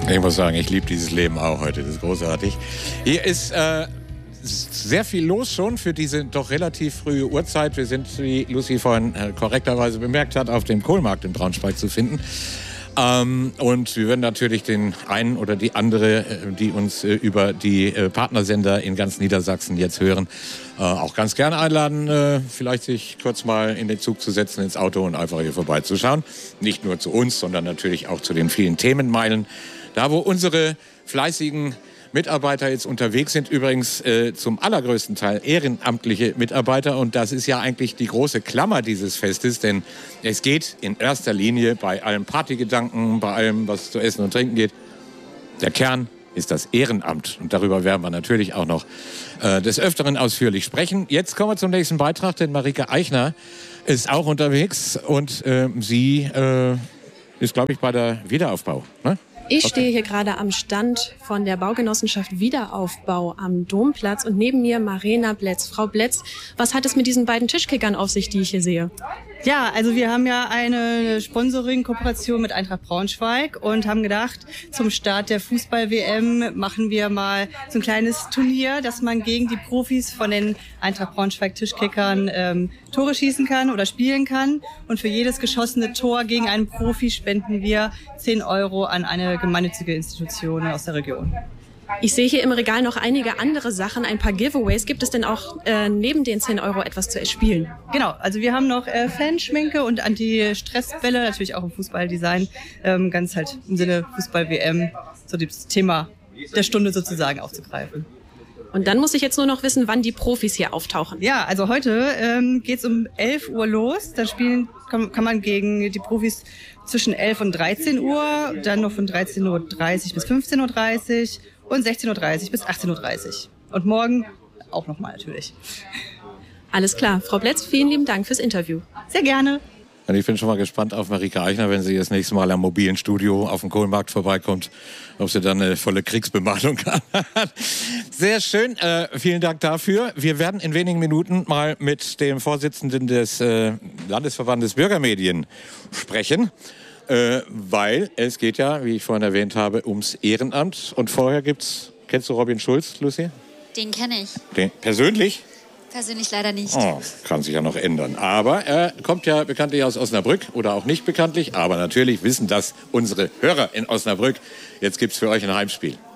Ich muss sagen, ich liebe dieses Leben auch heute. Das ist großartig. Hier ist sehr viel los schon für diese doch relativ frühe Uhrzeit. Wir sind, wie Lucy vorhin korrekterweise bemerkt hat, auf dem Kohlmarkt in Braunschweig zu finden. Und wir werden natürlich den einen oder die andere, die uns über die Partnersender in ganz Niedersachsen jetzt hören, auch ganz gerne einladen, vielleicht sich kurz mal in den Zug zu setzen, ins Auto und einfach hier vorbeizuschauen. Nicht nur zu uns, sondern natürlich auch zu den vielen Themenmeilen. Da, wo unsere fleißigen Mitarbeiter jetzt unterwegs sind, übrigens zum allergrößten Teil ehrenamtliche Mitarbeiter. Und das ist ja eigentlich die große Klammer dieses Festes, denn es geht in erster Linie bei allem Partygedanken, bei allem, was zu essen und trinken geht. Der Kern ist das Ehrenamt. Und darüber werden wir natürlich auch noch des Öfteren ausführlich sprechen. Jetzt kommen wir zum nächsten Beitrag, denn Marike Eichner ist auch unterwegs und sie ist, glaube ich, bei der Wiederaufbau, ne? Ich stehe hier gerade am Stand von der Baugenossenschaft Wiederaufbau am Domplatz und neben mir Marina Bletz. Frau Bletz, was hat es mit diesen beiden Tischkickern auf sich, die ich hier sehe? Ja, also wir haben ja eine Sponsoring-Kooperation mit Eintracht Braunschweig und haben gedacht, zum Start der Fußball-WM machen wir mal so ein kleines Turnier, dass man gegen die Profis von den Eintracht Braunschweig-Tischkickern Tore schießen kann oder spielen kann. Und für jedes geschossene Tor gegen einen Profi spenden wir 10 € an eine gemeinnützige Institution aus der Region. Ich sehe hier im Regal noch einige andere Sachen, ein paar Giveaways. Gibt es denn auch neben den 10 € etwas zu erspielen? Genau, also wir haben noch Fanschminke und Anti-Stress-Bälle, natürlich auch im Fußballdesign, ganz halt im Sinne Fußball-WM, so das Thema der Stunde sozusagen aufzugreifen. Und dann muss ich jetzt nur noch wissen, wann die Profis hier auftauchen. Ja, also heute geht's um 11 Uhr los. Dann kann man gegen die Profis zwischen 11 und 13 Uhr, dann noch von 13:30 Uhr bis 15:30 Uhr und 16:30 Uhr bis 18:30 Uhr. Und morgen auch nochmal natürlich. Alles klar. Frau Bletz, vielen lieben Dank fürs Interview. Sehr gerne. Und ich bin schon mal gespannt auf Marike Eichner, wenn sie das nächste Mal am mobilen Studio auf dem Kohlmarkt vorbeikommt, ob sie dann eine volle Kriegsbemalung hat. Sehr schön, vielen Dank dafür. Wir werden in wenigen Minuten mal mit dem Vorsitzenden des Landesverbandes Bürgermedien sprechen, weil es geht ja, wie ich vorhin erwähnt habe, ums Ehrenamt. Und vorher kennst du Robin Schulz, Lucy? Den kenne ich. Den persönlich? Persönlich leider nicht. Oh, kann sich ja noch ändern. Aber er kommt ja bekanntlich aus Osnabrück oder auch nicht bekanntlich. Aber natürlich wissen das unsere Hörer in Osnabrück. Jetzt gibt's für euch ein Heimspiel.